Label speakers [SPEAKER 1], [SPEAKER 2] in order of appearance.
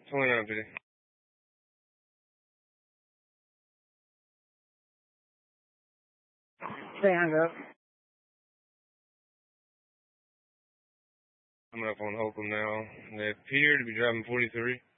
[SPEAKER 1] Twenty-nine fifty.
[SPEAKER 2] Hang up.
[SPEAKER 1] I'm up on Oakland now. They appear to be driving 43.